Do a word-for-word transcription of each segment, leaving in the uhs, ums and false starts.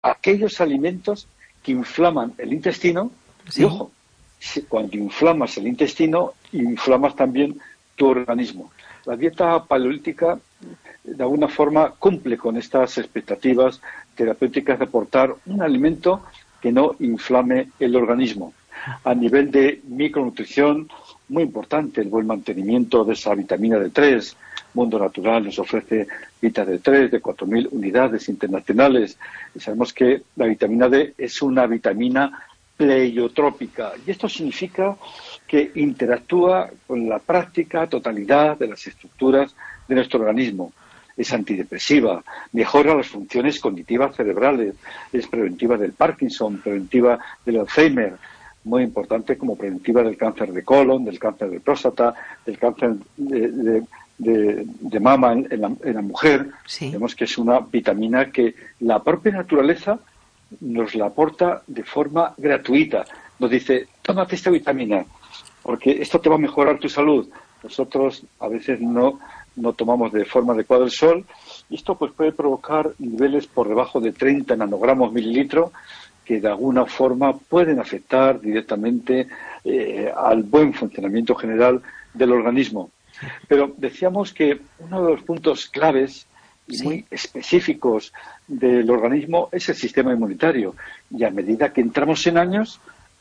aquellos alimentos que inflaman el intestino. Sí. Y ojo, cuando inflamas el intestino, inflamas también tu organismo. La dieta paleolítica, de alguna forma, cumple con estas expectativas terapéuticas de aportar un alimento que no inflame el organismo. A nivel de micronutrición, muy importante el buen mantenimiento de esa vitamina D tres. Mundo Natural nos ofrece Vita D tres de cuatro mil unidades internacionales. Y sabemos que la vitamina D es una vitamina pleiotrópica, y esto significa que interactúa con la práctica totalidad de las estructuras de nuestro organismo. Es antidepresiva, mejora las funciones cognitivas cerebrales, es preventiva del Parkinson, preventiva del Alzheimer, muy importante como preventiva del cáncer de colon, del cáncer de próstata, del cáncer de, de, de, de mama en, en, la, en la mujer. Sí. Vemos que es una vitamina que la propia naturaleza nos la aporta de forma gratuita. Nos dice, tómate esta vitamina, porque esto te va a mejorar tu salud. Nosotros a veces no, no tomamos de forma adecuada el sol, y esto pues puede provocar niveles por debajo de treinta nanogramos mililitro, que de alguna forma pueden afectar directamente eh, al buen funcionamiento general del organismo. Pero decíamos que uno de los puntos claves y sí. muy específicos del organismo es el sistema inmunitario, y a medida que entramos en años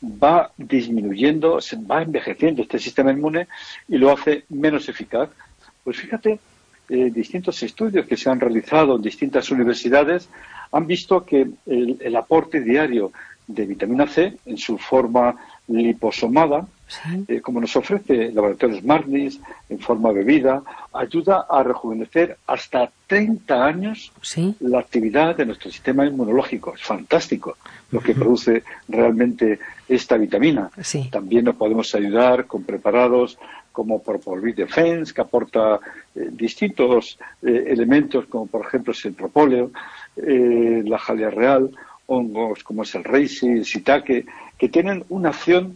va disminuyendo, se va envejeciendo este sistema inmune y lo hace menos eficaz. Pues fíjate, eh, distintos estudios que se han realizado en distintas universidades han visto que el, el aporte diario de vitamina C en su forma liposomada, sí. eh, como nos ofrece el laboratorio Smartness, en forma bebida, ayuda a rejuvenecer hasta treinta años sí. la actividad de nuestro sistema inmunológico. Es fantástico lo que uh-huh. produce realmente esta vitamina. Sí. También nos podemos ayudar con preparados como Propofol Defense, que aporta eh, distintos eh, elementos, como por ejemplo es el propóleo, eh, la jalea real, hongos como es el reishi, el shiitake, que tienen una acción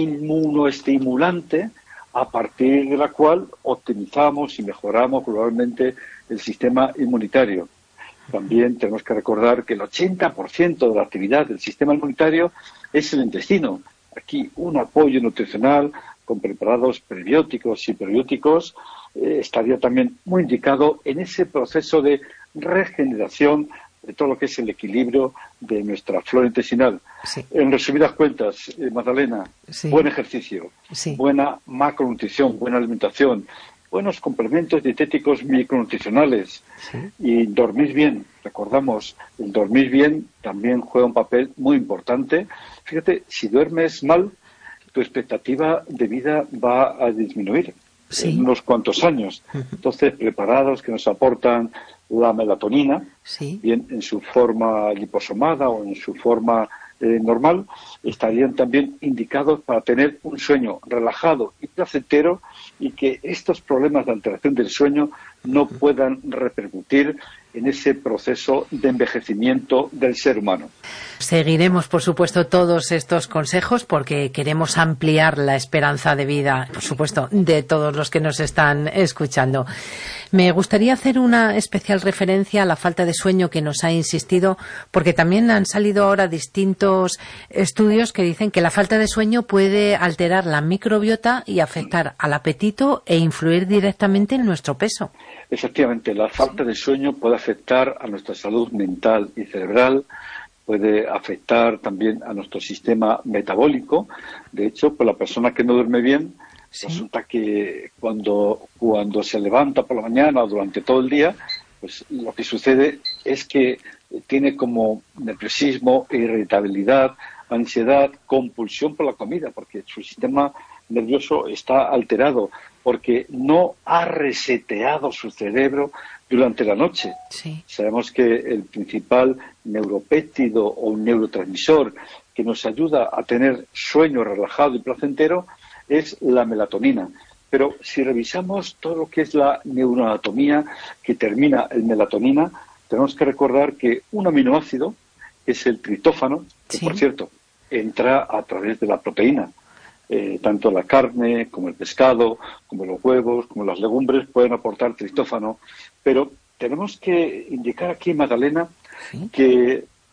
inmunoestimulante a partir de la cual optimizamos y mejoramos globalmente el sistema inmunitario. También tenemos que recordar que el ochenta por ciento de la actividad del sistema inmunitario es el intestino. Aquí un apoyo nutricional con preparados prebióticos y probióticos eh, estaría también muy indicado en ese proceso de regeneración de todo lo que es el equilibrio de nuestra flora intestinal. Sí. En resumidas cuentas, eh, Magdalena, sí. buen ejercicio, sí. buena macronutrición, buena alimentación, buenos complementos dietéticos micronutricionales sí. y dormir bien. Recordamos, el dormir bien también juega un papel muy importante. Fíjate, si duermes mal, tu expectativa de vida va a disminuir sí. en unos cuantos años. Uh-huh. Entonces, preparados que nos aportan la melatonina, sí. bien en su forma liposomada o en su forma eh, normal, estarían también indicados para tener un sueño relajado y placentero, y que estos problemas de alteración del sueño no uh-huh. puedan repercutir en ese proceso de envejecimiento del ser humano. Seguiremos, por supuesto, todos estos consejos porque queremos ampliar la esperanza de vida, por supuesto, de todos los que nos están escuchando. Me gustaría hacer una especial referencia a la falta de sueño que nos ha insistido, porque también han salido ahora distintos estudios que dicen que la falta de sueño puede alterar la microbiota y afectar al apetito e influir directamente en nuestro peso. Efectivamente, la falta de sueño puede afectar a nuestra salud mental y cerebral, puede afectar también a nuestro sistema metabólico. De hecho, pues la persona que no duerme bien, ¿sí? resulta que cuando, cuando se levanta por la mañana o durante todo el día, pues lo que sucede es que tiene como nerviosismo, irritabilidad, ansiedad, compulsión por la comida, porque su sistema nervioso está alterado, porque no ha reseteado su cerebro durante la noche. Sí. Sabemos que el principal neuropéptido o neurotransmisor que nos ayuda a tener sueño relajado y placentero es la melatonina. Pero si revisamos todo lo que es la neuroanatomía que termina en melatonina, tenemos que recordar que un aminoácido es el triptófano, que sí. por cierto entra a través de la proteína. Eh, tanto la carne, como el pescado, como los huevos, como las legumbres pueden aportar triptófano, pero tenemos que indicar aquí, Magdalena, ¿sí? que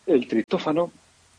el triptófano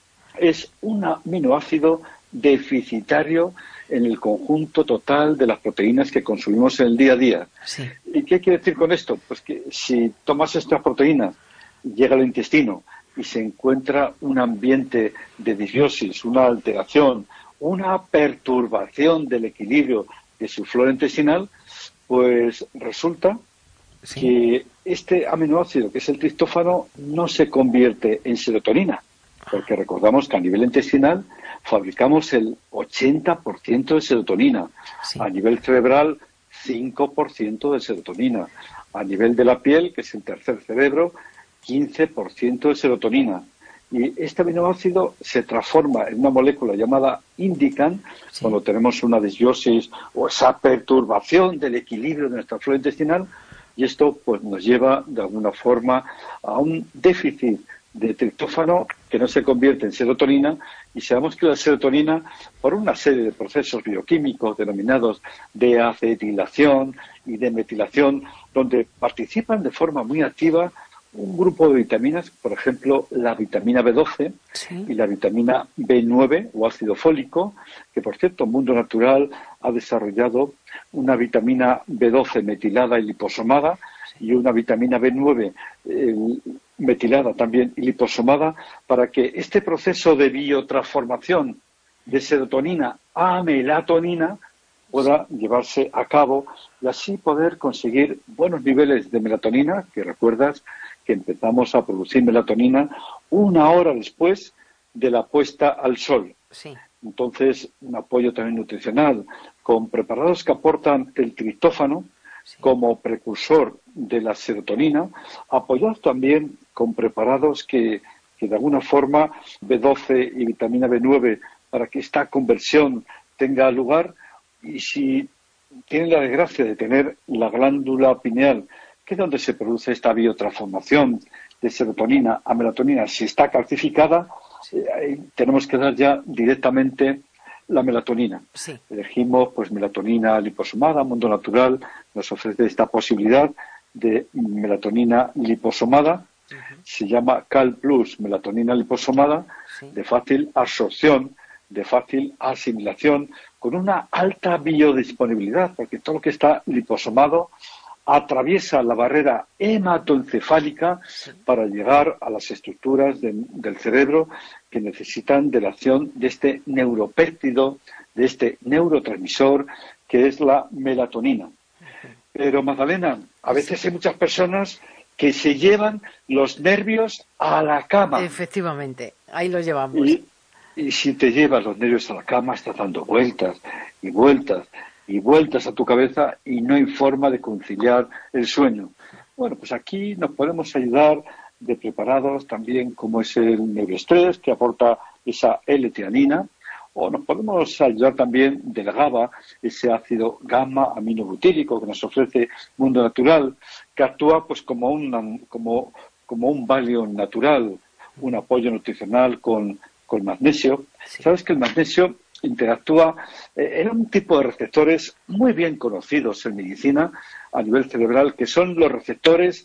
es un aminoácido deficitario en el conjunto total de las proteínas que consumimos en el día a día. Sí. ¿Y qué quiere decir con esto? Pues que si tomas estas proteínas, llega al intestino y se encuentra un ambiente de disbiosis, una alteración, una perturbación del equilibrio de su flora intestinal, pues resulta sí. que este aminoácido, que es el triptófano, no se convierte en serotonina, porque recordamos que a nivel intestinal fabricamos el ochenta por ciento de serotonina, sí. a nivel cerebral cinco por ciento de serotonina, a nivel de la piel, que es el tercer cerebro, quince por ciento de serotonina. Y este aminoácido se transforma en una molécula llamada indican, sí. cuando tenemos una disbiosis o esa perturbación del equilibrio de nuestra flora intestinal, y esto pues nos lleva de alguna forma a un déficit de triptófano que no se convierte en serotonina, y sabemos que la serotonina, por una serie de procesos bioquímicos denominados de acetilación y de metilación, donde participan de forma muy activa un grupo de vitaminas, por ejemplo, la vitamina B doce sí. y la vitamina B nueve o ácido fólico, que por cierto, el mundo natural ha desarrollado una vitamina B doce metilada y liposomada sí. y una vitamina B nueve eh, metilada también y liposomada, para que este proceso de biotransformación de serotonina a melatonina pueda sí. llevarse a cabo y así poder conseguir buenos niveles de melatonina, que recuerdas que empezamos a producir melatonina una hora después de la puesta al sol. Sí. Entonces, un apoyo también nutricional con preparados que aportan el triptófano sí. como precursor de la serotonina, apoyados también con preparados que, que de alguna forma B doce y vitamina B nueve, para que esta conversión tenga lugar, y si tienen la desgracia de tener la glándula pineal, que es donde se produce esta biotransformación de serotonina a melatonina, si está calcificada, sí. eh, tenemos que dar ya directamente la melatonina. Sí. Elegimos pues melatonina liposomada, Mundo Natural nos ofrece esta posibilidad de melatonina liposomada, uh-huh. se llama Cal Plus, melatonina liposomada, sí. de fácil absorción, de fácil asimilación, con una alta biodisponibilidad, porque todo lo que está liposomado atraviesa la barrera hematoencefálica sí. para llegar a las estructuras de, del cerebro que necesitan de la acción de este neuropéptido, de este neurotransmisor que es la melatonina. Uh-huh. Pero Magdalena, a veces hay muchas personas que se llevan los nervios a la cama. Efectivamente, ahí los llevamos. Y, y si te llevas los nervios a la cama, estás dando vueltas y vueltas y vueltas a tu cabeza y no hay forma de conciliar el sueño. Bueno, pues aquí nos podemos ayudar de preparados también como es el neuroestrés, que aporta esa L-teanina, o nos podemos ayudar también del GABA, ese ácido gamma aminobutírico que nos ofrece Mundo Natural, que actúa pues como un, como, como un Valium natural, un apoyo nutricional con, con magnesio. Sí. ¿Sabes que el magnesio interactúa eh, en un tipo de receptores muy bien conocidos en medicina a nivel cerebral, que son los receptores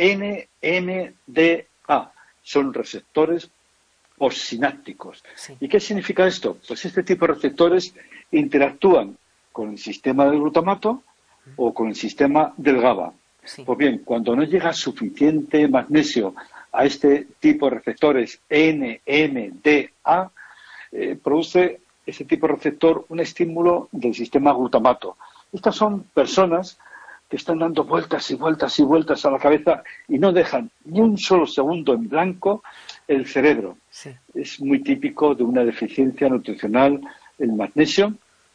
N M D A, son receptores postsinápticos. Sí. ¿Y qué significa esto? Pues este tipo de receptores interactúan con el sistema del glutamato o con el sistema del GABA. Sí. Pues bien, cuando no llega suficiente magnesio a este tipo de receptores N M D A, eh, produce ese tipo de receptor un estímulo del sistema glutamato. Estas son personas que están dando vueltas y vueltas y vueltas a la cabeza y no dejan ni un solo segundo en blanco el cerebro. Sí. Es muy típico de una deficiencia nutricional el magnesio,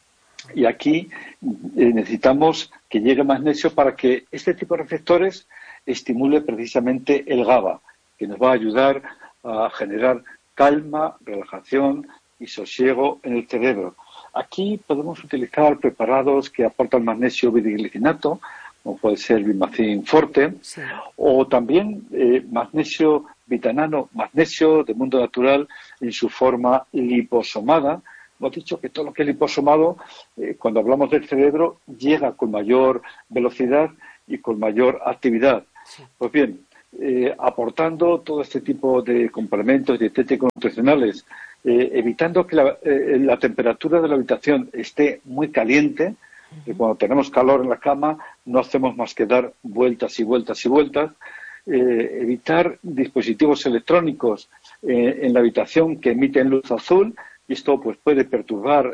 y aquí eh, necesitamos que llegue magnesio para que este tipo de receptores estimule precisamente el GABA, que nos va a ayudar a generar calma, relajación y sosiego en el cerebro. Aquí podemos utilizar preparados que aportan magnesio bideglicinato, como puede ser Bimacin Forte, sí. o también eh, magnesio vitanano, magnesio de Mundo Natural en su forma liposomada. Hemos dicho que todo lo que es liposomado, eh, cuando hablamos del cerebro, llega con mayor velocidad y con mayor actividad. Sí. Pues bien, eh, aportando todo este tipo de complementos dietéticos nutricionales, eh, evitando que la, eh, la temperatura de la habitación esté muy caliente, que cuando tenemos calor en la cama no hacemos más que dar vueltas y vueltas y vueltas, eh, evitar dispositivos electrónicos eh, en la habitación que emiten luz azul, y esto pues puede perturbar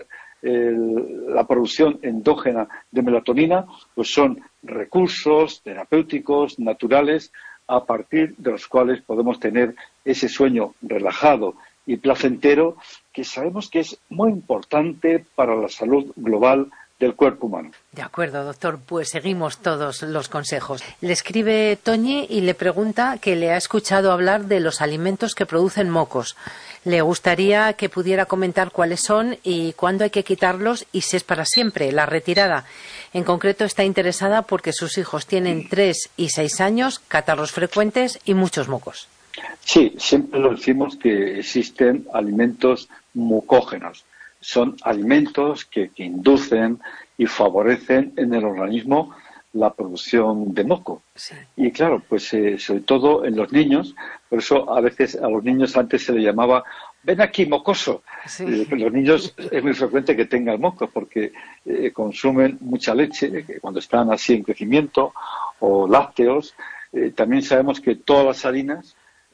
el, la producción endógena de melatonina, pues son recursos terapéuticos naturales a partir de los cuales podemos tener ese sueño relajado y placentero que sabemos que es muy importante para la salud global del cuerpo humano. De acuerdo, doctor, pues seguimos todos los consejos. Le escribe Toñi y le pregunta que le ha escuchado hablar de los alimentos que producen mocos. Le gustaría que pudiera comentar cuáles son y cuándo hay que quitarlos y si es para siempre la retirada. En concreto está interesada porque sus hijos tienen tres y seis años, catarros frecuentes y muchos mocos. Sí, siempre lo decimos que existen alimentos mucógenos. Son alimentos que, que inducen y favorecen en el organismo la producción de moco. Sí. Y claro, pues eh, sobre todo en los niños, por eso a veces a los niños antes se les llamaba ven aquí, mocoso. Sí. Eh, los niños es muy frecuente que tengan moco porque eh, consumen mucha leche eh, cuando están así en crecimiento o lácteos. Eh, también sabemos que todas las harinas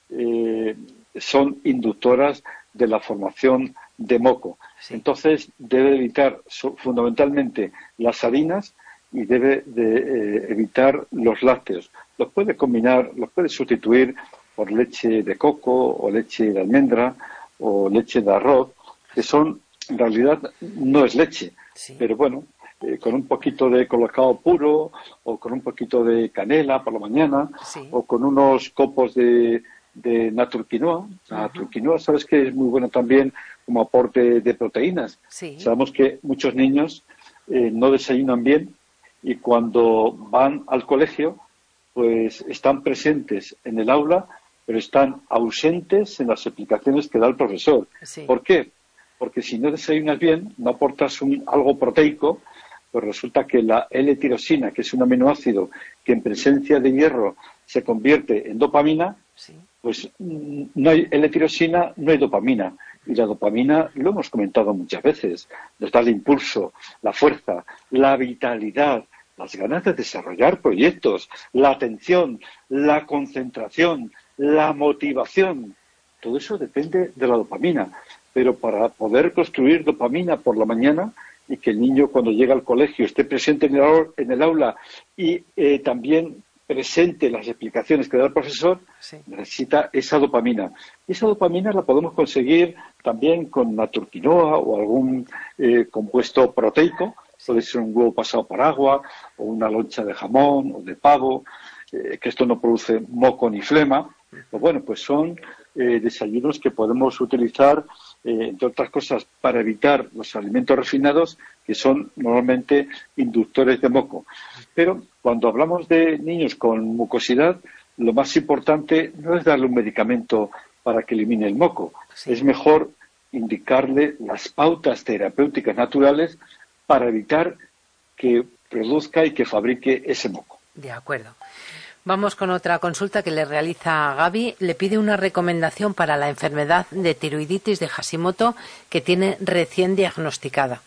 eh, son inductoras de la formación de moco. Sí. Entonces debe evitar so, fundamentalmente las harinas y debe de eh, evitar los lácteos. Los puede combinar, los puede sustituir por leche de coco o leche de almendra o leche de arroz, que son, en realidad no es leche, sí. pero bueno, eh, con un poquito de colocado puro o con un poquito de canela por la mañana sí. o con unos copos de de naturquinoa. La naturquinoa, sabes que es muy buena también como aporte de proteínas. Sí. Sabemos que muchos niños eh, no desayunan bien y cuando van al colegio, pues están presentes en el aula, pero están ausentes en las explicaciones que da el profesor. Sí. ¿Por qué? Porque si no desayunas bien, no aportas un, algo proteico, pues resulta que la L-tirosina, que es un aminoácido que en presencia de hierro se convierte en dopamina, sí. pues no hay L-tirosina, no hay dopamina. Y la dopamina, lo hemos comentado muchas veces, nos da el impulso, la fuerza, la vitalidad, las ganas de desarrollar proyectos, la atención, la concentración, la motivación. Todo eso depende de la dopamina. Pero para poder construir dopamina por la mañana y que el niño cuando llega al colegio esté presente en el, en el aula y eh, también presente las explicaciones que da el profesor, sí. necesita esa dopamina. Y esa dopamina la podemos conseguir también con naturquinoa o algún eh, compuesto proteico, sí. puede ser un huevo pasado por agua o una loncha de jamón o de pavo, eh, que esto no produce moco ni flema. Pues bueno, pues son eh, desayunos que podemos utilizar, eh, entre otras cosas, para evitar los alimentos refinados, que son normalmente inductores de moco. Pero cuando hablamos de niños con mucosidad, lo más importante no es darle un medicamento para que elimine el moco. Sí. Es mejor indicarle las pautas terapéuticas naturales para evitar que produzca y que fabrique ese moco. De acuerdo. Vamos con otra consulta que le realiza Gaby. Le pide una recomendación para la enfermedad de tiroiditis de Hashimoto que tiene recién diagnosticada.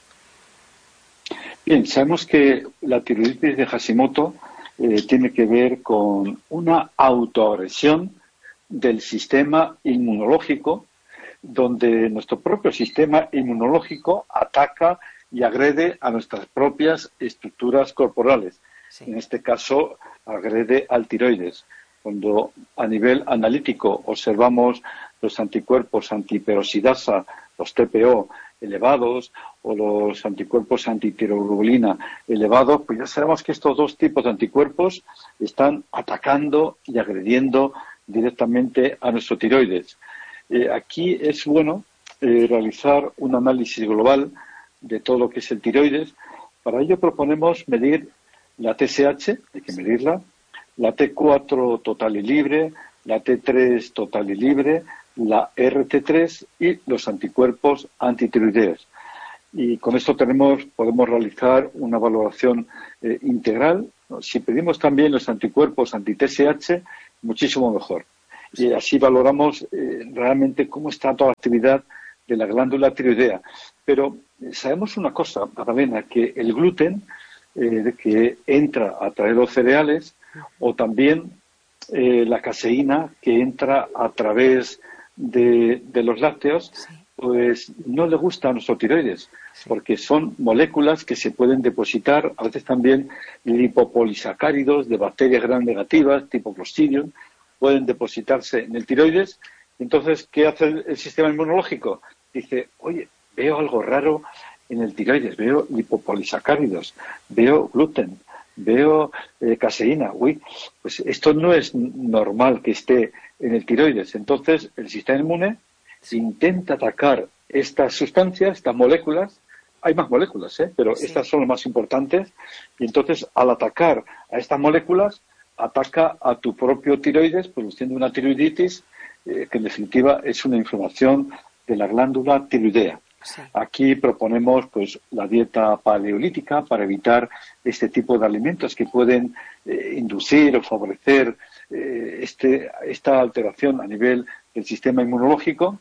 Bien, sabemos que la tiroiditis de Hashimoto eh, tiene que ver con una autoagresión del sistema inmunológico, donde nuestro propio sistema inmunológico ataca y agrede a nuestras propias estructuras corporales. Sí. En este caso, agrede al tiroides. Cuando a nivel analítico observamos los anticuerpos antiperoxidasa, los T P O, elevados o los anticuerpos antitiroglobulina elevados, pues ya sabemos que estos dos tipos de anticuerpos están atacando y agrediendo directamente a nuestro tiroides. Eh, aquí es bueno eh, realizar un análisis global de todo lo que es el tiroides. Para ello proponemos medir la T S H, hay que medirla, la T cuatro total y libre, la T tres total y libre, la R T tres y los anticuerpos antitiroideos. Y con esto tenemos, podemos realizar una valoración eh, integral. Si pedimos también los anticuerpos anti-T S H, muchísimo mejor. Y así valoramos eh, realmente cómo está toda la actividad de la glándula tiroidea. Pero sabemos una cosa, Magdalena, que el gluten eh, que entra a través de los cereales, o también eh, la caseína que entra a través de, de los lácteos, pues no le gusta a nuestros tiroides, porque son moléculas que se pueden depositar, a veces también lipopolisacáridos de bacterias gram negativas, tipo Clostridium, pueden depositarse en el tiroides. Entonces, ¿qué hace el, el sistema inmunológico? Dice, oye, veo algo raro en el tiroides, veo lipopolisacáridos, veo gluten, veo eh, caseína. Uy, pues esto no es normal que esté en el tiroides. Entonces, el sistema inmune intenta atacar estas sustancias, estas moléculas. Hay más moléculas, ¿eh? Pero sí, estas son las más importantes. Y entonces, al atacar a estas moléculas, ataca a tu propio tiroides, produciendo una tiroiditis, eh, que en definitiva es una inflamación de la glándula tiroidea. Sí. Aquí proponemos pues la dieta paleolítica para evitar este tipo de alimentos que pueden eh, inducir o favorecer eh, este, esta alteración a nivel del sistema inmunológico.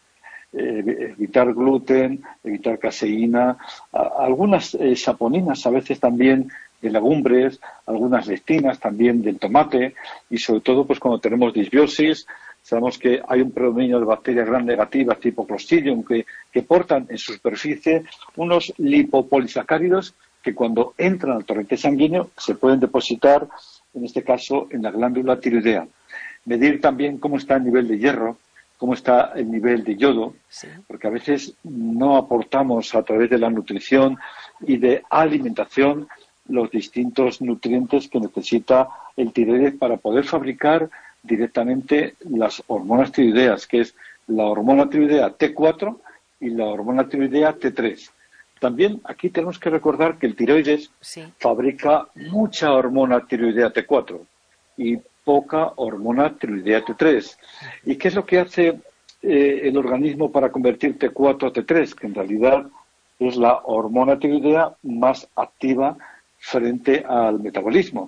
Eh, evitar gluten, evitar caseína, a, algunas eh, saponinas a veces también de legumbres, algunas lectinas también del tomate, y sobre todo pues cuando tenemos disbiosis, sabemos que hay un predominio de bacterias gram negativas tipo Clostridium que, que portan en su superficie unos lipopolisacáridos que cuando entran al torrente sanguíneo se pueden depositar, en este caso, en la glándula tiroidea. Medir también cómo está el nivel de hierro, cómo está el nivel de yodo, sí, porque a veces no aportamos a través de la nutrición y de alimentación los distintos nutrientes que necesita el tiroides para poder fabricar directamente las hormonas tiroideas, que es la hormona tiroidea T cuatro y la hormona tiroidea T tres. También aquí tenemos que recordar que el tiroides sí. fabrica mucha hormona tiroidea T cuatro y poca hormona tiroidea T tres. ¿Y qué es lo que hace eh, el organismo para convertir T cuatro a T tres? Que en realidad es la hormona tiroidea más activa frente al metabolismo.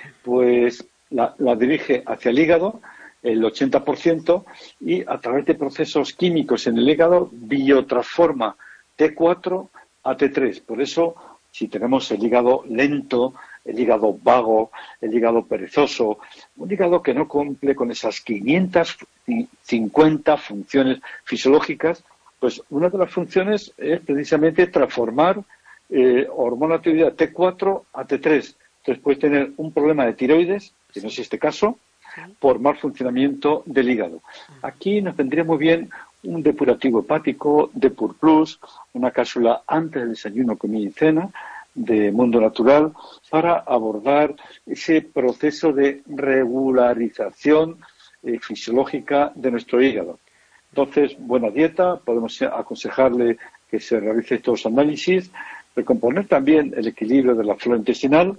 Pues la, la dirige hacia el hígado, el ochenta por ciento, y a través de procesos químicos en el hígado biotransforma T cuatro a T tres. Por eso, si tenemos el hígado lento, el hígado vago, el hígado perezoso, un hígado que no cumple con esas quinientas cincuenta funciones fisiológicas, pues una de las funciones es precisamente transformar eh, hormona tiroidea T cuatro a T tres. Entonces puedes tener un problema de tiroides, que no es este caso, por mal funcionamiento del hígado. Aquí nos vendría muy bien un depurativo hepático, Depur Plus, una cápsula antes del desayuno, comida y cena, de Mundo Natural, para abordar ese proceso de regularización eh, fisiológica de nuestro hígado. Entonces, buena dieta, podemos aconsejarle que se realice estos análisis, recomponer también el equilibrio de la flora intestinal,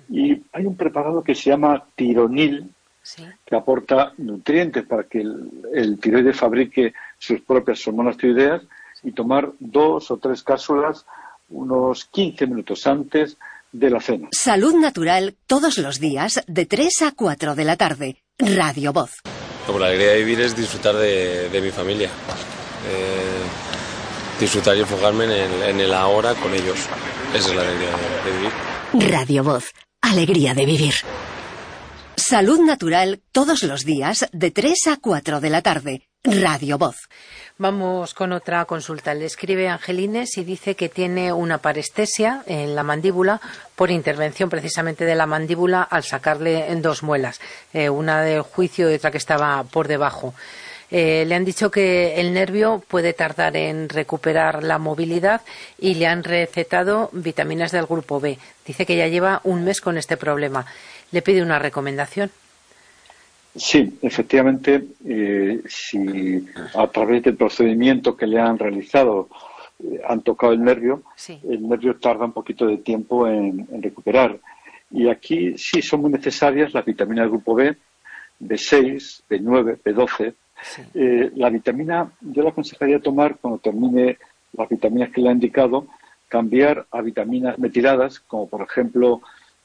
y hay un preparado que se llama Tironil, sí, que aporta nutrientes para que el, el tiroides fabrique sus propias hormonas tiroideas, y tomar dos o tres cápsulas unos quince minutos antes de la cena. Salud Natural todos los días de tres a cuatro de la tarde. Radio Voz. Como la alegría de vivir es disfrutar de, de mi familia. Eh, disfrutar y enfocarme en el, en el ahora con ellos. Esa es la alegría de, de vivir. Radio Voz. Alegría de vivir. Salud Natural todos los días de tres a cuatro de la tarde. Radio Voz. Vamos con otra consulta. Le escribe Angelines y dice que tiene una parestesia en la mandíbula por intervención precisamente de la mandíbula al sacarle en dos muelas, eh, una del juicio y otra que estaba por debajo. Eh, le han dicho que el nervio puede tardar en recuperar la movilidad y le han recetado vitaminas del grupo B. Dice que ya lleva un mes con este problema. Le pide una recomendación. Sí, efectivamente, eh, si a través del procedimiento que le han realizado eh, han tocado el nervio, sí, el nervio tarda un poquito de tiempo en, en recuperar. Y aquí sí son muy necesarias las vitaminas del grupo B, B seis, B nueve, B doce. Sí. Eh, la vitamina, yo le aconsejaría tomar cuando termine las vitaminas que le ha indicado, cambiar a vitaminas metiladas, como por ejemplo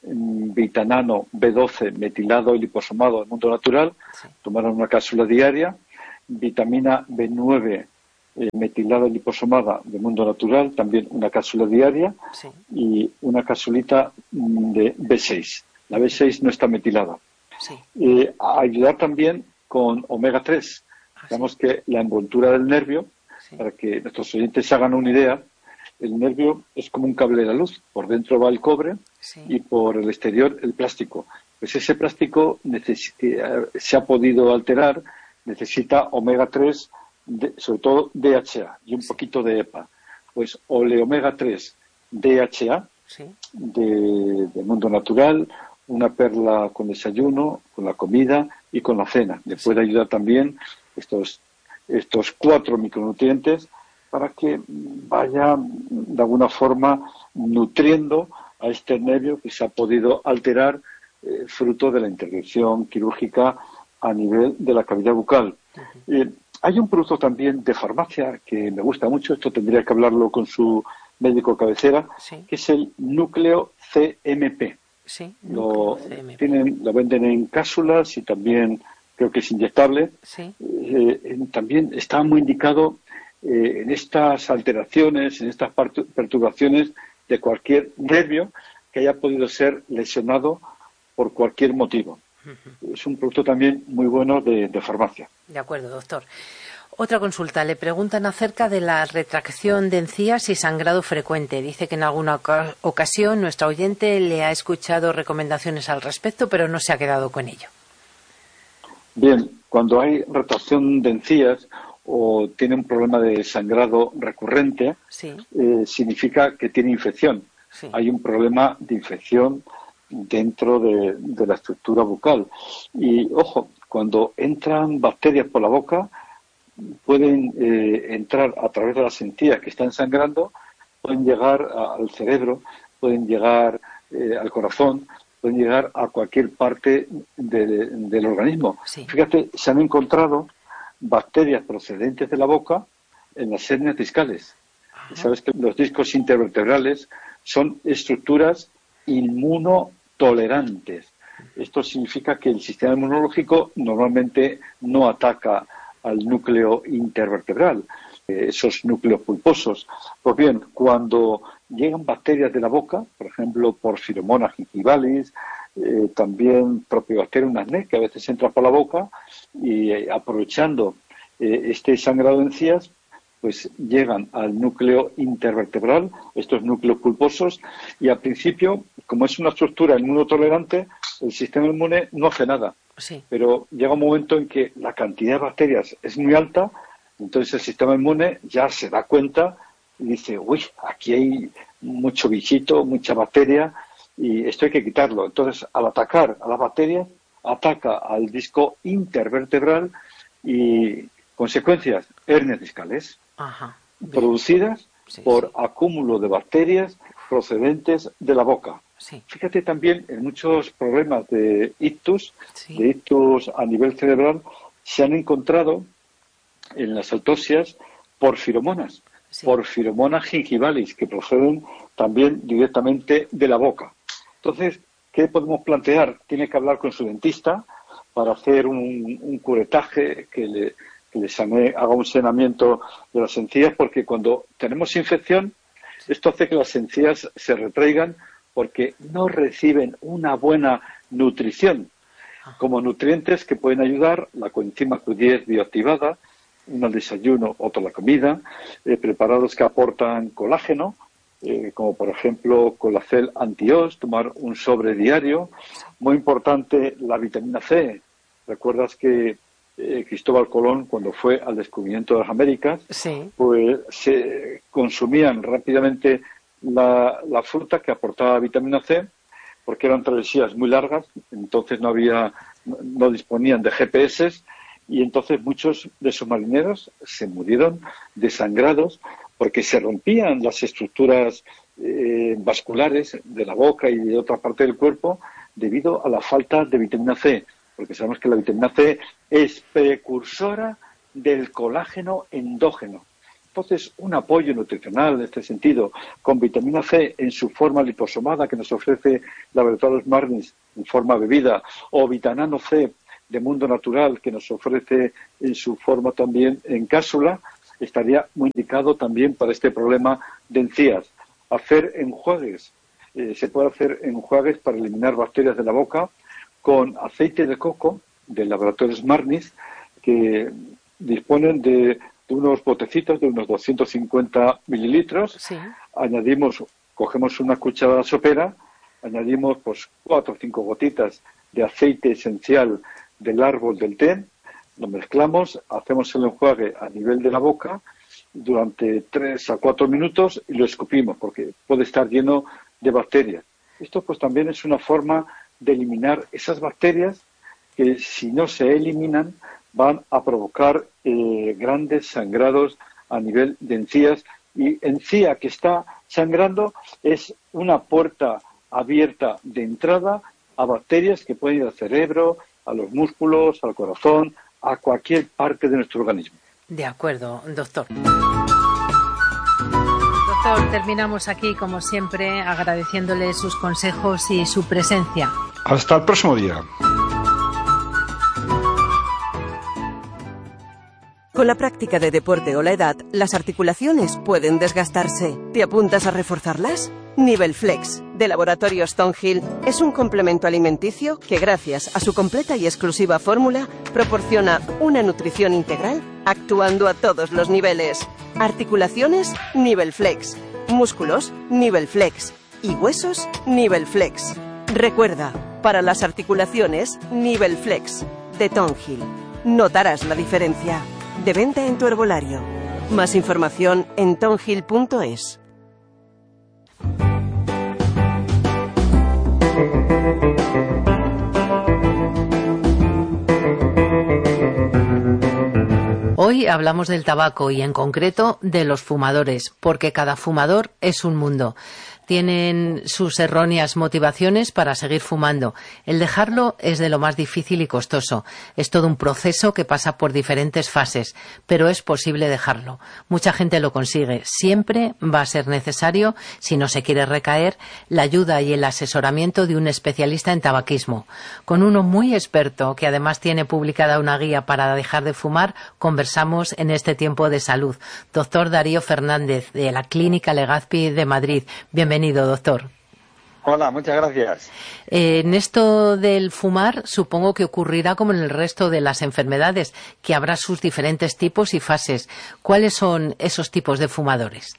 vitanano B doce metilado y liposomado del mundo natural, sí. tomar una cápsula diaria, vitamina B nueve eh, metilada y liposomada del mundo natural, también una cápsula diaria, sí. y una cápsulita de B seis. La B seis no está metilada. Sí. Eh, ayudar también con omega tres. Ah, Digamos sí. que la envoltura del nervio, sí. para que nuestros oyentes se hagan una idea, el nervio es como un cable de la luz. Por dentro va el cobre sí. y por el exterior el plástico. Pues ese plástico neces- se ha podido alterar, necesita omega tres, de, sobre todo D H A y un sí. poquito de E P A. Pues oleomega tres D H A sí. de, de mundo natural, una perla con desayuno, con la comida y con la cena. Le sí. puede ayudar también estos, estos cuatro micronutrientes para que vaya de alguna forma nutriendo a este nervio que se ha podido alterar eh, fruto de la intervención quirúrgica a nivel de la cavidad bucal. Uh-huh. Eh, hay un producto también de farmacia que me gusta mucho, esto tendría que hablarlo con su médico cabecera, sí. que es el núcleo C M P. Sí, lo, C M P. Tienen, lo venden en cápsulas y también creo que es inyectable. Sí. Eh, también está muy indicado Eh, en estas alteraciones, en estas perturbaciones de cualquier nervio que haya podido ser lesionado por cualquier motivo. Uh-huh. Es un producto también muy bueno de, de farmacia. De acuerdo, doctor. Otra consulta. Le preguntan acerca de la retracción de encías y sangrado frecuente. Dice que en alguna ocasión nuestra oyente le ha escuchado recomendaciones al respecto, pero no se ha quedado con ello. Bien, cuando hay retracción de encías o tiene un problema de sangrado recurrente, sí. eh, significa que tiene infección. Sí. Hay un problema de infección dentro de, de la estructura bucal. Y, ojo, cuando entran bacterias por la boca, pueden eh, entrar a través de las encías que están sangrando, pueden llegar a, al cerebro, pueden llegar eh, al corazón, pueden llegar a cualquier parte de, de, del organismo. Sí. Fíjate, se han encontrado bacterias procedentes de la boca en las hernias discales. Ajá. Sabes que los discos intervertebrales son estructuras inmunotolerantes. Esto significa que el sistema inmunológico normalmente no ataca al núcleo intervertebral, eh, esos núcleos pulposos. Pues bien, cuando llegan bacterias de la boca, por ejemplo, Porphyromonas gingivalis, eh, también Propionibacterium acnes, que a veces entra por la boca, y eh, aprovechando eh, este sangrado de encías, pues llegan al núcleo intervertebral, estos núcleos pulposos, y al principio, como es una estructura inmunotolerante, el sistema inmune no hace nada. Sí. Pero llega un momento en que la cantidad de bacterias es muy alta, entonces el sistema inmune ya se da cuenta y dice, uy, aquí hay mucho bichito, mucha bacteria, y esto hay que quitarlo. Entonces, al atacar a las bacterias, ataca al disco intervertebral y consecuencias, hernias discales. Ajá. Producidas sí, por sí. acúmulo de bacterias procedentes de la boca. Sí. Fíjate también en muchos problemas de ictus, sí. de ictus a nivel cerebral, se han encontrado en las autopsias porfiromonas, sí. porfiromonas gingivalis, que proceden también directamente de la boca. Entonces, ¿qué podemos plantear? Tiene que hablar con su dentista para hacer un, un curetaje que le, que le sane, haga un saneamiento de las encías, porque cuando tenemos infección, esto hace que las encías se retraigan porque no reciben una buena nutrición, como nutrientes que pueden ayudar, la coenzima Q diez bioactivada, uno al desayuno, otro a la comida, eh, preparados que aportan colágeno, eh, como por ejemplo Colacel Anti-Os, tomar un sobre diario. Muy importante la vitamina C. ¿Recuerdas que eh, Cristóbal Colón, cuando fue al descubrimiento de las Américas, sí. pues se consumían rápidamente la, la fruta que aportaba vitamina C, porque eran travesías muy largas, entonces no había, no disponían de G P S, y entonces muchos de sus marineros se murieron desangrados porque se rompían las estructuras eh, vasculares de la boca y de otra parte del cuerpo debido a la falta de vitamina C, porque sabemos que la vitamina C es precursora del colágeno endógeno. Entonces, un apoyo nutricional en este sentido, con vitamina C en su forma liposomada que nos ofrece Laboratorios Marnis en forma bebida, o Vitanano C de Mundo Natural que nos ofrece en su forma también en cápsula, estaría muy indicado también para este problema de encías. Hacer enjuagues, eh, se puede hacer enjuagues para eliminar bacterias de la boca con aceite de coco de Laboratorios Marnis, que disponen de unos botecitos de unos doscientos cincuenta mililitros. Sí. Añadimos, cogemos una cucharada sopera, añadimos pues cuatro o cinco gotitas de aceite esencial del árbol del té, lo mezclamos, hacemos el enjuague a nivel de la boca durante tres a cuatro minutos y lo escupimos porque puede estar lleno de bacterias. Esto pues también es una forma de eliminar esas bacterias que si no se eliminan van a provocar eh, grandes sangrados a nivel de encías, y encía que está sangrando es una puerta abierta de entrada a bacterias que pueden ir al cerebro, a los músculos, al corazón, a cualquier parte de nuestro organismo. De acuerdo, doctor. Doctor, terminamos aquí, como siempre, agradeciéndole sus consejos y su presencia. Hasta el próximo día. Con la práctica de deporte o la edad, las articulaciones pueden desgastarse. ¿Te apuntas a reforzarlas? Nivel Flex, de Laboratorios Tonhill, es un complemento alimenticio que, gracias a su completa y exclusiva fórmula, proporciona una nutrición integral actuando a todos los niveles. Articulaciones, Nivel Flex. Músculos, Nivel Flex. Y huesos, Nivel Flex. Recuerda, para las articulaciones, Nivel Flex, de Tonhill. Notarás la diferencia. De venta en tu herbolario. Más información en tonhill punto es. Hoy hablamos del tabaco y en concreto de los fumadores, porque cada fumador es un mundo. Tienen sus erróneas motivaciones para seguir fumando. El dejarlo es de lo más difícil y costoso. Es todo un proceso que pasa por diferentes fases, pero es posible dejarlo. Mucha gente lo consigue. Siempre va a ser necesario, si no se quiere recaer, la ayuda y el asesoramiento de un especialista en tabaquismo. Con uno muy experto, que además tiene publicada una guía para dejar de fumar, conversamos en este tiempo de salud. Doctor Darío Fernández, de la Clínica Legazpi de Madrid. Bienvenido. Bienvenido, doctor. Hola, muchas gracias. Eh, en esto del fumar, supongo que ocurrirá como en el resto de las enfermedades, que habrá sus diferentes tipos y fases. ¿Cuáles son esos tipos de fumadores?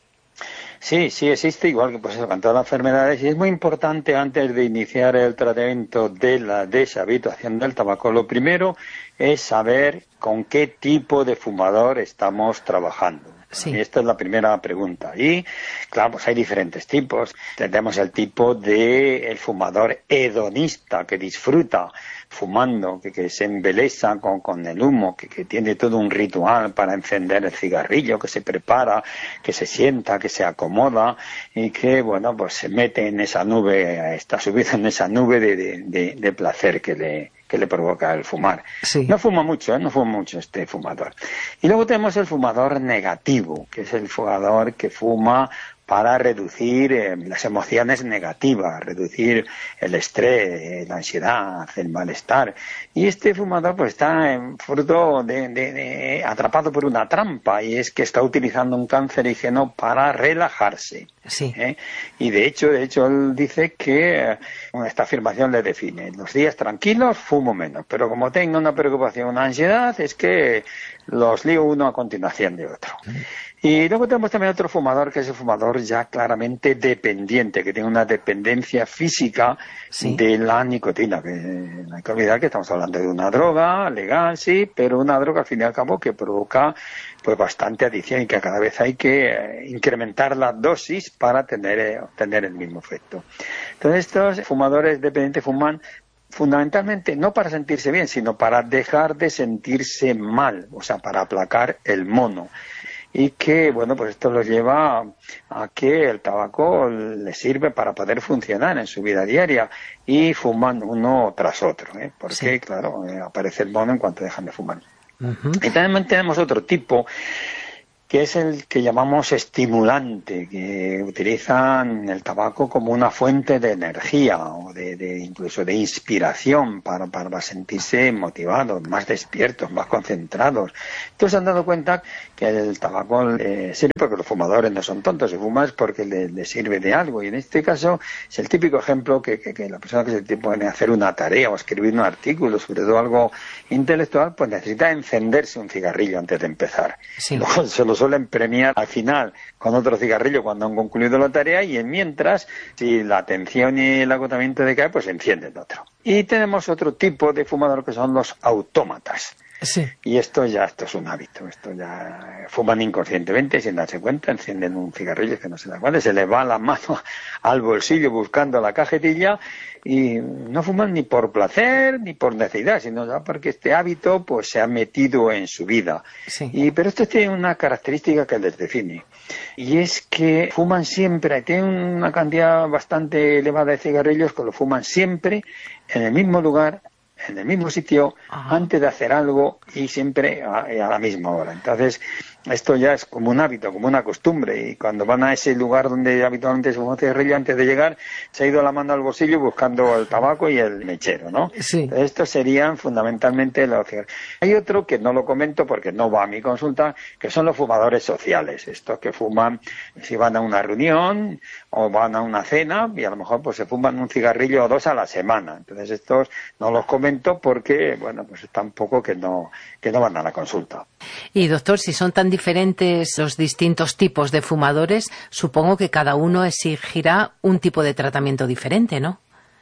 Sí, sí existe, igual que pues, con todas las enfermedades, y es muy importante antes de iniciar el tratamiento de la deshabituación del tabaco, lo primero es saber con qué tipo de fumador estamos trabajando. Sí. Y esta es la primera pregunta. Y, claro, pues hay diferentes tipos. Tenemos el tipo de el fumador hedonista, que disfruta fumando, que, que se embelesa con, con el humo, que, que tiene todo un ritual para encender el cigarrillo, que se prepara, que se sienta, que se acomoda y que, bueno, pues se mete en esa nube, está subido en esa nube de, de, de, de placer que le que le provoca el fumar. Sí. No fuma mucho, ¿eh? No fuma mucho este fumador. Y luego tenemos el fumador negativo, que es el fumador que fuma para reducir eh, las emociones negativas, reducir el estrés, la ansiedad, el malestar. Y este fumador pues está en fruto de, de, de atrapado por una trampa, y es que está utilizando un cancerígeno para relajarse. Sí. ¿Eh? Y de hecho, de hecho él dice que bueno, esta afirmación le define: los días tranquilos fumo menos, pero como tengo una preocupación, una ansiedad, es que los lío uno a continuación de otro. Y luego tenemos también otro fumador, que es el fumador ya claramente dependiente, que tiene una dependencia física sí. de la nicotina. Que no hay que olvidar que estamos hablando de una droga legal, sí, pero una droga al fin y al cabo que provoca pues bastante adicción y que cada vez hay que eh, incrementar la dosis para tener, eh, obtener el mismo efecto. Entonces estos fumadores dependientes fuman fundamentalmente no para sentirse bien, sino para dejar de sentirse mal, o sea, para aplacar el mono. Y que, bueno, pues esto los lleva a que el tabaco les sirve para poder funcionar en su vida diaria, y fuman uno tras otro, ¿eh? Porque, sí. claro, eh, aparece el mono en cuanto dejan de fumar. Uh-huh. Y también tenemos otro tipo, que es el que llamamos estimulante, que utilizan el tabaco como una fuente de energía o de, de incluso de inspiración para, para sentirse motivados, más despiertos, más concentrados. Entonces se han dado cuenta que el tabaco eh, sirve porque los fumadores no son tontos, se fuman es porque les le sirve de algo, y en este caso es el típico ejemplo que, que, que la persona que se pone a hacer una tarea o escribir un artículo, sobre todo algo intelectual, pues necesita encenderse un cigarrillo antes de empezar. Sí. Luego se lo suelen premiar al final con otro cigarrillo cuando han concluido la tarea, y en mientras, si la atención y el agotamiento decae, pues encienden otro. Y tenemos otro tipo de fumador que son los autómatas. Sí. Y esto ya esto es un hábito, esto ya fuman inconscientemente sin darse cuenta, encienden un cigarrillo que no se da cuenta, se le va la mano al bolsillo buscando la cajetilla y no fuman ni por placer ni por necesidad, sino ya porque este hábito pues se ha metido en su vida. Sí. Y pero esto tiene una característica que les define, y es que fuman siempre, tienen una cantidad bastante elevada de cigarrillos que lo fuman siempre en el mismo lugar, en el mismo sitio, ajá, antes de hacer algo, y siempre a, a la misma hora. Entonces, esto ya es como un hábito, como una costumbre, y cuando van a ese lugar donde habitualmente se fuma cigarrillo, antes de llegar, se ha ido la mano al bolsillo buscando el tabaco y el mechero, ¿no? Sí. Entonces, estos serían fundamentalmente los cigarrillos. Hay otro que no lo comento porque no va a mi consulta, que son los fumadores sociales, estos que fuman si van a una reunión o van a una cena, y a lo mejor pues se fuman un cigarrillo o dos a la semana. Entonces, estos no los comento porque, bueno, pues tampoco que no, que no van a la consulta. Y doctor, si son tan diferentes los distintos tipos de fumadores, supongo que cada uno exigirá un tipo de tratamiento diferente, ¿no?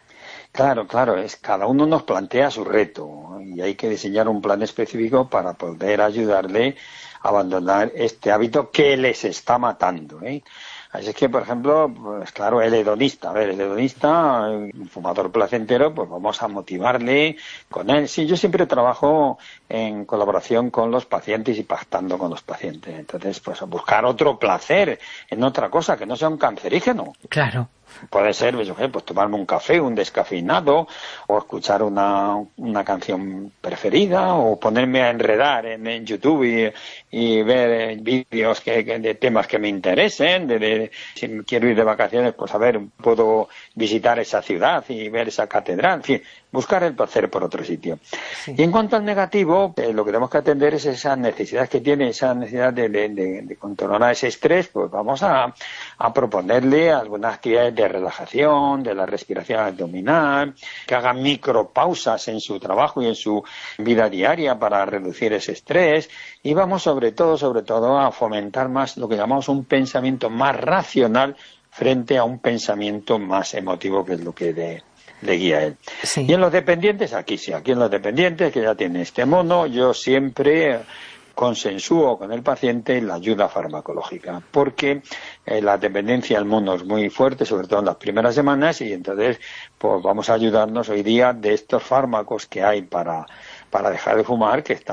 Claro, claro, es cada uno nos plantea su reto y hay que diseñar un plan específico para poder ayudarle a abandonar este hábito que les está matando, ¿eh? Así que, por ejemplo, pues claro, el hedonista, a ver, el hedonista, un fumador placentero, pues vamos a motivarle con él. Sí, yo siempre trabajo en colaboración con los pacientes y pactando con los pacientes. Entonces, pues a buscar otro placer en otra cosa que no sea un cancerígeno. Claro. Puede ser, pues, pues tomarme un café, un descafeinado, o escuchar una, una canción preferida, o ponerme a enredar en, en YouTube y, y ver vídeos que, que, de temas que me interesen. De, de, si quiero ir de vacaciones, pues a ver, puedo visitar esa ciudad y ver esa catedral. En fin, buscar el placer por otro sitio. Sí. Y en cuanto al negativo, eh, lo que tenemos que atender es esa necesidad que tiene, esa necesidad de, de, de, de controlar ese estrés. Pues vamos a, a proponerle algunas actividades de relajación, de la respiración abdominal, que haga micropausas en su trabajo y en su vida diaria para reducir ese estrés, y vamos sobre todo, sobre todo a fomentar más lo que llamamos un pensamiento más racional frente a un pensamiento más emotivo, que es lo que de le guía a él. Sí. Y en los dependientes, aquí sí, aquí en los dependientes, que ya tiene este mono, yo siempre consensúo con el paciente la ayuda farmacológica, porque eh, la dependencia al mono es muy fuerte, sobre todo en las primeras semanas, y entonces pues vamos a ayudarnos hoy día de estos fármacos que hay para, para dejar de fumar, que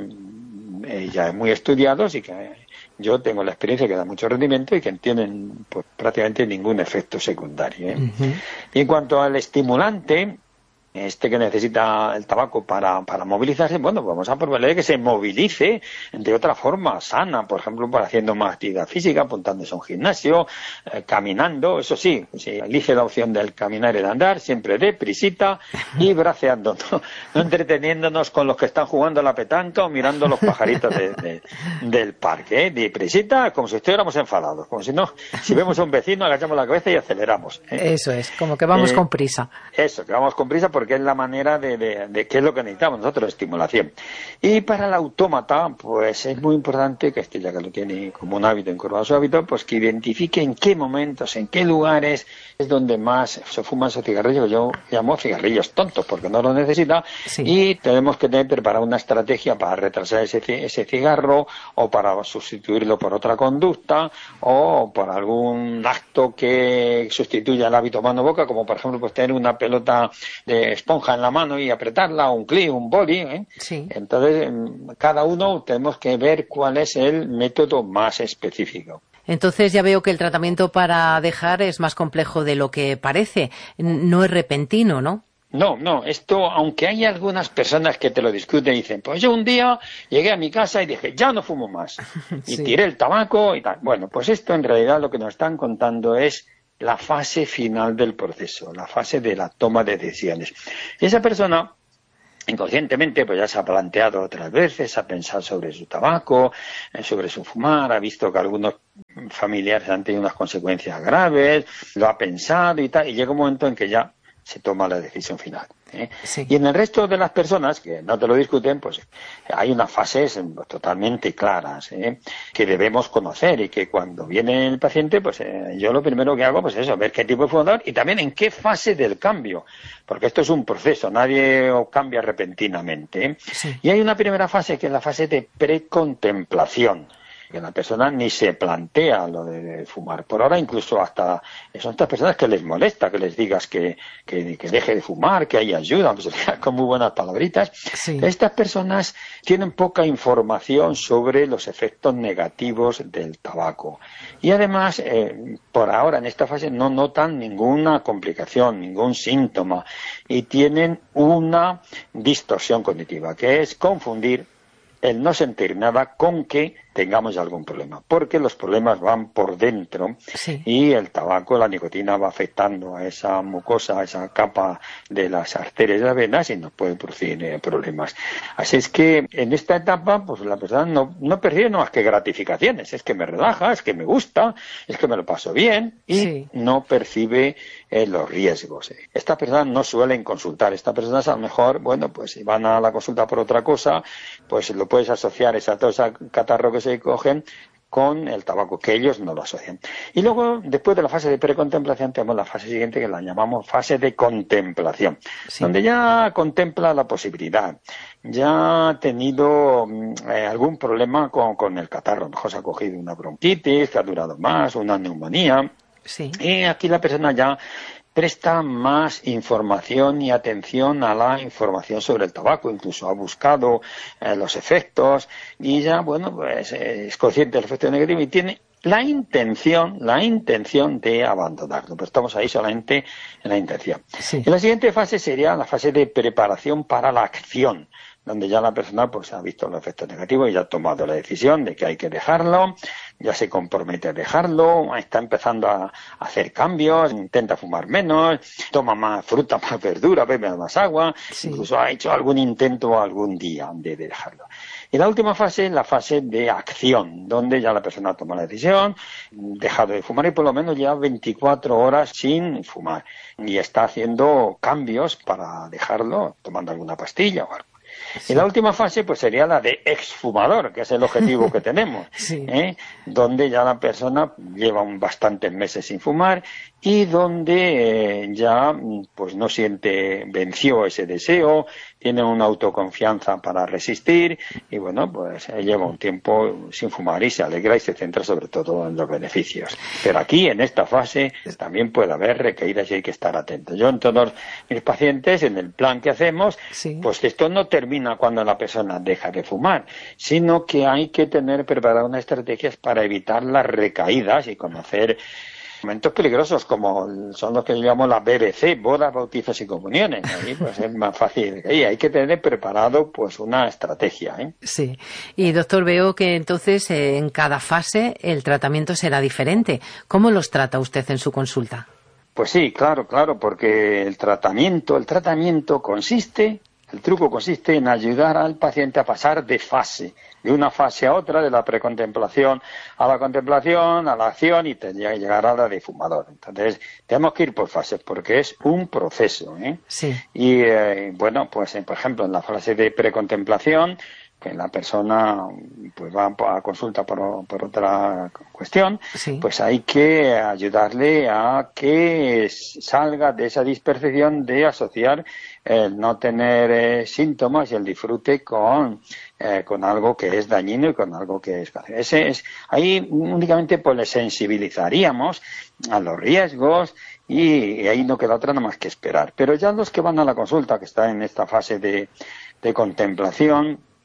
están eh, ya muy estudiados y que yo tengo la experiencia que da mucho rendimiento y que tienen pues, prácticamente ningún efecto secundario, ¿eh? Uh-huh. Y en cuanto al estimulante, este que necesita el tabaco para, para movilizarse, bueno, vamos a proponerle que se movilice de otra forma sana, por ejemplo, por haciendo más actividad física, apuntándose a un gimnasio, eh, caminando, eso sí, si elige la opción del caminar y de andar, siempre deprisita y braceando, no, no entreteniéndonos con los que están jugando a la petanca o mirando los pajaritos de, de, del parque, ¿eh? Deprisita, como si estuviéramos enfadados, como si no, si vemos a un vecino, agachamos la cabeza y aceleramos, ¿eh? Eso es, como que vamos eh, con prisa. Eso, que vamos con prisa porque que es la manera de, de, de qué es lo que necesitamos nosotros, estimulación. Y para el autómata, pues es muy importante que este, ya que lo tiene como un hábito, encorvado su hábito, pues que identifique en qué momentos, en qué lugares es donde más se fuman esos cigarrillos, yo llamo cigarrillos tontos, porque no lo necesita, sí. Y tenemos que tener preparada una estrategia para retrasar ese, ese cigarro, o para sustituirlo por otra conducta, o por algún acto que sustituya el hábito mano-boca, como por ejemplo pues tener una pelota de esponja en la mano y apretarla, un clip, un boli, ¿eh? Sí. Entonces, cada uno tenemos que ver cuál es el método más específico. Entonces ya veo que el tratamiento para dejar es más complejo de lo que parece. No es repentino, ¿no? No, no, esto, aunque hay algunas personas que te lo discuten y dicen, pues yo un día llegué a mi casa y dije, ya no fumo más, y sí. tiré el tabaco y tal. Bueno, pues esto en realidad lo que nos están contando es la fase final del proceso, la fase de la toma de decisiones. Y esa persona, inconscientemente, pues ya se ha planteado otras veces, ha pensado sobre su tabaco, sobre su fumar, ha visto que algunos familiares han tenido unas consecuencias graves, lo ha pensado y tal, y llega un momento en que ya se toma la decisión final. ¿eh? Sí. Y en el resto de las personas que no te lo discuten, pues hay unas fases totalmente claras ¿eh? que debemos conocer y que cuando viene el paciente, pues eh, yo lo primero que hago pues es eso, ver qué tipo de fumador y también en qué fase del cambio, porque esto es un proceso, nadie cambia repentinamente. ¿eh? Sí. Y hay una primera fase que es la fase de precontemplación, que la persona ni se plantea lo de fumar. Por ahora incluso hasta son estas personas que les molesta que les digas que, que, que deje de fumar, que hay ayuda, aunque se diga con muy buenas palabritas. Sí. Estas personas tienen poca información sobre los efectos negativos del tabaco. Y además, eh, por ahora en esta fase no notan ninguna complicación, ningún síntoma y tienen una distorsión cognitiva, que es confundir el no sentir nada con que tengamos algún problema, porque los problemas van por dentro sí. y el tabaco, la nicotina va afectando a esa mucosa, a esa capa de las arterias y las venas y nos puede producir eh, problemas. Así es que en esta etapa, pues la persona no, no percibe más que gratificaciones, es que me relaja, es que me gusta, es que me lo paso bien y sí. no percibe eh, los riesgos. Eh. Estas personas no suelen consultar, estas personas a lo mejor, bueno, pues si van a la consulta por otra cosa, pues lo puedes asociar esa tos, ese catarro que se cogen con el tabaco, que ellos no lo asocian. Y luego, después de la fase de precontemplación, tenemos la fase siguiente que la llamamos fase de contemplación, sí. donde ya contempla la posibilidad, ya ha tenido eh, algún problema con, con el catarro, a lo mejor se ha cogido una bronquitis, que ha durado más, una neumonía, sí. y aquí la persona ya presta más información y atención a la información sobre el tabaco, incluso ha buscado eh, los efectos y ya, bueno, pues eh, es consciente del efecto negativo y tiene la intención, la intención de abandonarlo. Pero estamos ahí solamente en la intención. Sí. Y la siguiente fase sería la fase de preparación para la acción, donde ya la persona pues ha visto los efectos negativos y ya ha tomado la decisión de que hay que dejarlo, ya se compromete a dejarlo, está empezando a hacer cambios, intenta fumar menos, toma más fruta, más verdura, bebe más agua, sí. incluso ha hecho algún intento algún día de dejarlo. Y la última fase es la fase de acción, donde ya la persona toma la decisión, dejado de fumar y por lo menos lleva veinticuatro horas sin fumar y está haciendo cambios para dejarlo, tomando alguna pastilla o algo. Sí. Y la última fase pues sería la de exfumador, que es el objetivo que tenemos, sí. ¿eh? donde ya la persona lleva un bastantes meses sin fumar y donde eh, ya pues no siente, venció ese deseo, tiene una autoconfianza para resistir y bueno, pues eh, lleva un tiempo sin fumar y se alegra y se centra sobre todo en los beneficios. Pero aquí, en esta fase, también puede haber recaídas y hay que estar atentos. Yo en todos mis pacientes, en el plan que hacemos, sí. pues esto no termina cuando la persona deja de fumar, sino que hay que tener preparadas unas estrategias para evitar las recaídas y conocer momentos peligrosos como son los que llamamos la B B C, bodas, bautizos y comuniones. Ahí pues es más fácil. Ahí hay que tener preparado pues una estrategia. ¿eh? Sí. Y doctor, veo que entonces eh, en cada fase el tratamiento será diferente. ¿Cómo los trata usted en su consulta? Pues sí, claro, claro, porque el tratamiento, el tratamiento consiste, el truco consiste en ayudar al paciente a pasar de fase, de una fase a otra, de la precontemplación a la contemplación, a la acción y llegar a la de fumador. Entonces, tenemos que ir por fases porque es un proceso. ¿eh? Sí. Y, eh, bueno, pues, por ejemplo, en la fase de precontemplación, que la persona pues va a consulta por, por otra cuestión, sí. pues hay que ayudarle a que salga de esa dispercepción de asociar el no tener eh, síntomas y el disfrute con eh, con algo que es dañino y con algo que es ese es ahí únicamente pues le sensibilizaríamos a los riesgos y, y ahí no queda otra nada más que esperar. Pero ya los que van a la consulta, que están en esta fase de, de contemplación,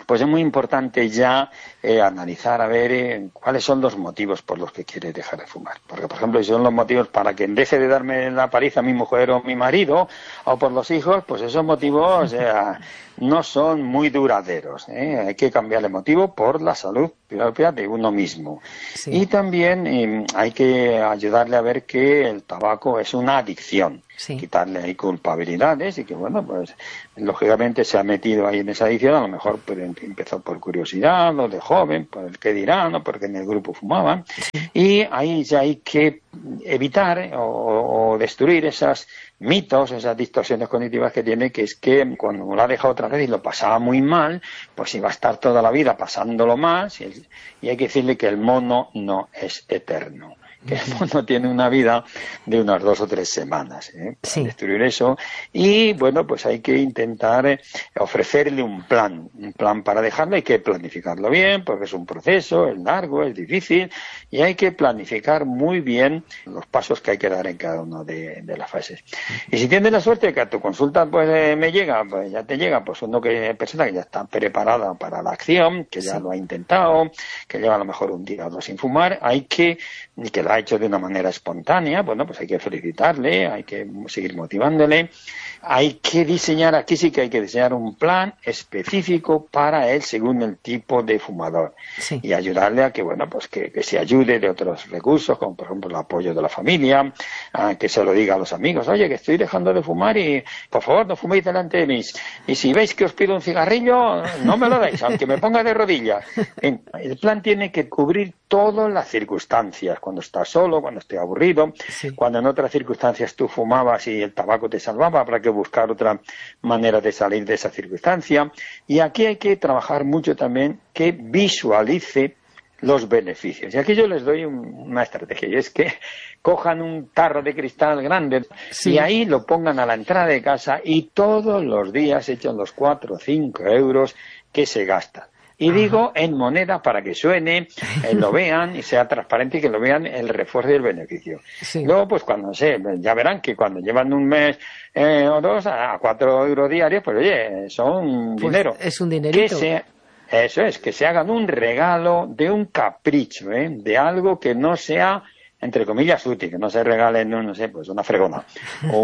pues es muy importante ya eh, analizar a ver eh, cuáles son los motivos por los que quiere dejar de fumar. Porque, por ejemplo, si son los motivos para que deje de darme la paliza a mi mujer o mi marido, o por los hijos, pues esos motivos eh, no son muy duraderos. ¿eh? Hay que cambiar el motivo por la salud propia de uno mismo. Sí. Y también eh, hay que ayudarle a ver que el tabaco es una adicción. Sí. Quitarle ahí culpabilidades y que, bueno, pues lógicamente se ha metido ahí en esa adicción, a lo mejor pues, empezó por curiosidad o de joven, por el que dirán, o porque en el grupo fumaban, sí. Y ahí ya hay que evitar o, o destruir esos mitos, esas distorsiones cognitivas que tiene, que es que cuando lo ha dejado otra vez y lo pasaba muy mal, pues iba a estar toda la vida pasándolo más, y, y hay que decirle que el mono no es eterno. Que el mono tiene una vida de unas dos o tres semanas, ¿eh? Para sí. destruir eso. Y bueno, pues hay que intentar eh, ofrecerle un plan, un plan para dejarlo. Hay que planificarlo bien, porque es un proceso, es largo, es difícil, y hay que planificar muy bien los pasos que hay que dar en cada una de, de las fases. Y si tienes la suerte de que a tu consulta pues eh, me llega, pues ya te llega, pues uno que persona que ya está preparada para la acción, que ya sí. lo ha intentado, que lleva a lo mejor un día o dos sin fumar, hay que que lo ha hecho de una manera espontánea, bueno, pues hay que felicitarle, hay que seguir motivándole, hay que diseñar, aquí sí que hay que diseñar un plan específico para él según el tipo de fumador, sí. y ayudarle a que, bueno, pues que, que se ayude de otros recursos, como por ejemplo el apoyo de la familia, a que se lo diga a los amigos, oye, que estoy dejando de fumar y por favor no fuméis delante de mí, y si veis que os pido un cigarrillo, no me lo dais, aunque me ponga de rodillas. Bien, el plan tiene que cubrir todas las circunstancias, cuando estás solo, cuando estés aburrido, sí. cuando en otras circunstancias tú fumabas y el tabaco te salvaba, habrá que buscar otra manera de salir de esa circunstancia. Y aquí hay que trabajar mucho también que visualice los beneficios. Y aquí yo les doy un, una estrategia, y es que cojan un tarro de cristal grande sí. y ahí lo pongan a la entrada de casa y todos los días echen los cuatro o cinco euros que se gastan. Y Ajá. digo en moneda para que suene, eh, lo vean y sea transparente y que lo vean el refuerzo y el beneficio. Sí. Luego, pues cuando sé, ya verán que cuando llevan un mes eh, o dos a cuatro euros diarios, pues oye, son pues dinero. Es un dinerito. Que se, eso es, que se hagan un regalo de un capricho, ¿eh? De algo que no sea, entre comillas, útil, que no se regalen, no, no sé, pues una fregona o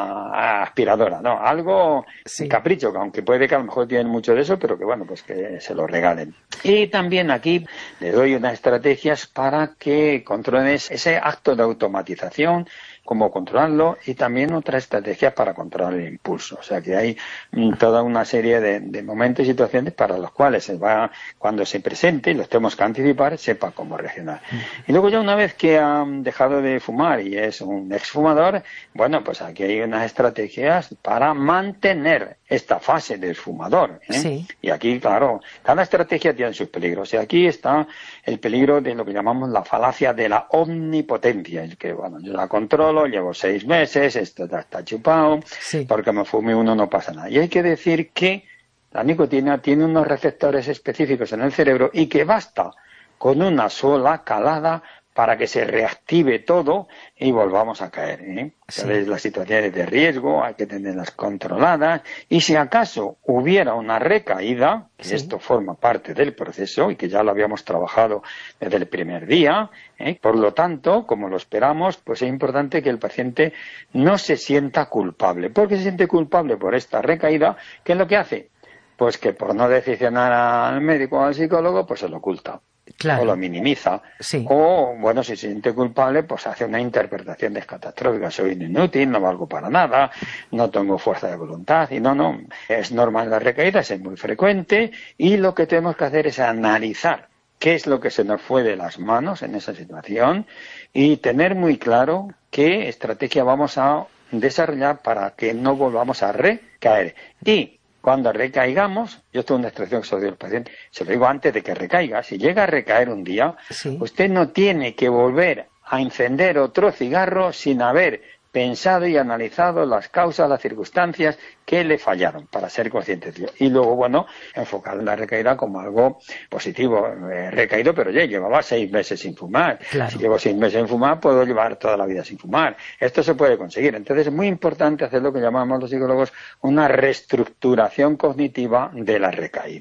una aspiradora, no, algo sí. capricho, que aunque puede que a lo mejor tienen mucho de eso, pero que bueno, pues que se lo regalen. Y también aquí le doy unas estrategias para que controles ese acto de automatización, cómo controlarlo, y también otras estrategias para controlar el impulso. O sea que hay mm, toda una serie de, de momentos y situaciones para los cuales se va, cuando se presente y los tenemos que anticipar, sepa cómo reaccionar. Y luego ya una vez que han dejado de fumar y es un exfumador, bueno, pues aquí hay unas estrategias para mantener esta fase del fumador, ¿eh? Sí. Y aquí, claro, cada estrategia tiene sus peligros. Y aquí está el peligro de lo que llamamos la falacia de la omnipotencia, el que, bueno, yo la controlo, llevo seis meses, esto ya está chupado, sí. porque me fume uno no pasa nada. Y hay que decir que la nicotina tiene unos receptores específicos en el cerebro y que basta con una sola calada para que se reactive todo y volvamos a caer, ¿eh? Sí. Las situaciones de riesgo hay que tenerlas controladas, y si acaso hubiera una recaída, que sí. esto forma parte del proceso y que ya lo habíamos trabajado desde el primer día, ¿eh? Por lo tanto, como lo esperamos, pues es importante que el paciente no se sienta culpable. ¿Por qué se siente culpable por esta recaída? ¿Qué es lo que hace? Pues que por no decepcionar al médico o al psicólogo, pues se lo oculta. Claro. O lo minimiza, sí. o, bueno, si se siente culpable, pues hace una interpretación descatastrófica, soy inútil, no valgo para nada, no tengo fuerza de voluntad, y no, no, es normal las recaídas, es muy frecuente, y lo que tenemos que hacer es analizar qué es lo que se nos fue de las manos en esa situación, y tener muy claro qué estrategia vamos a desarrollar para que no volvamos a recaer. Y cuando recaigamos, yo tengo una instrucción que se lo digo al paciente, se lo digo antes de que recaiga, si llega a recaer un día, sí. usted no tiene que volver a encender otro cigarro sin haber pensado y analizado las causas, las circunstancias que le fallaron, para ser conscientes de ello. Y luego, bueno, enfocar la recaída como algo positivo. He recaído, pero ya llevaba seis meses sin fumar. Claro. Si llevo seis meses sin fumar, puedo llevar toda la vida sin fumar. Esto se puede conseguir. Entonces es muy importante hacer lo que llamamos los psicólogos una reestructuración cognitiva de la recaída.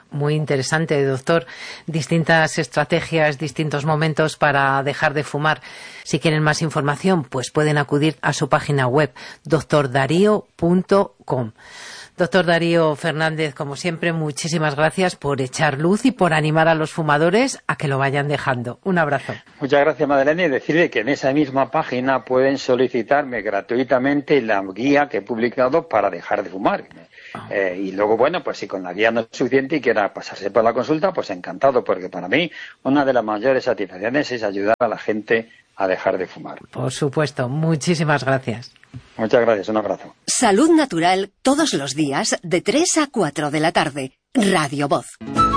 Muy interesante, doctor. Distintas estrategias, distintos momentos para dejar de fumar. Si quieren más información, pues pueden acudir a su página web, doctor darío punto com. Doctor Darío Fernández, como siempre, muchísimas gracias por echar luz y por animar a los fumadores a que lo vayan dejando. Un abrazo. Muchas gracias, Madeleine, y decirle que en esa misma página pueden solicitarme gratuitamente la guía que he publicado para dejar de fumar. Oh. Eh, y luego, bueno, pues si con la guía no es suficiente y quiera pasarse por la consulta, pues encantado, porque para mí una de las mayores satisfacciones es ayudar a la gente a dejar de fumar. Por supuesto. Muchísimas gracias. Muchas gracias. Un abrazo. Salud Natural todos los días de tres a cuatro de la tarde. Radio Voz.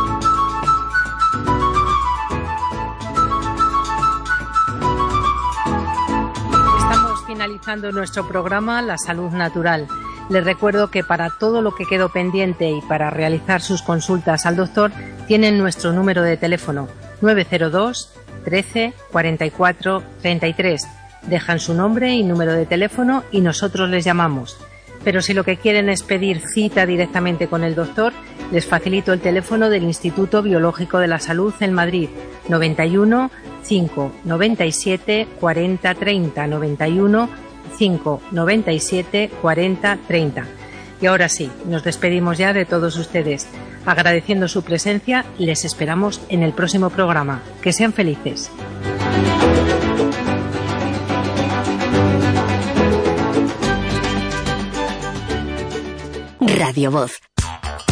Estamos finalizando nuestro programa La Salud Natural. Les recuerdo que para todo lo que quedó pendiente y para realizar sus consultas al doctor, tienen nuestro número de teléfono nueve cero dos, trece, cuarenta y cuatro, treinta y tres. Dejan su nombre y número de teléfono y nosotros les llamamos. Pero si lo que quieren es pedir cita directamente con el doctor, les facilito el teléfono del Instituto Biológico de la Salud en Madrid, noventa y uno, cinco, noventa y siete, cuarenta, treinta, noventa y uno, cinco, noventa y siete, cuarenta, treinta. Y ahora sí, nos despedimos ya de todos ustedes. Agradeciendo su presencia, les esperamos en el próximo programa. Que sean felices. Radio Voz.